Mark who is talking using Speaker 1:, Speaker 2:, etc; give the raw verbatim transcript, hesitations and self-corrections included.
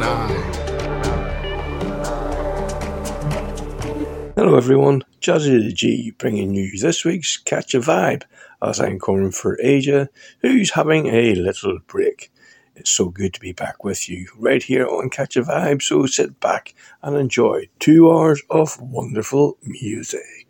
Speaker 1: Hello everyone, Jazzy the G bringing you this week's Catch a Vibe as I'm calling for Aja, who's having a little break. It's so good to be back with you right here on Catch a Vibe, so sit back and enjoy two hours of wonderful music.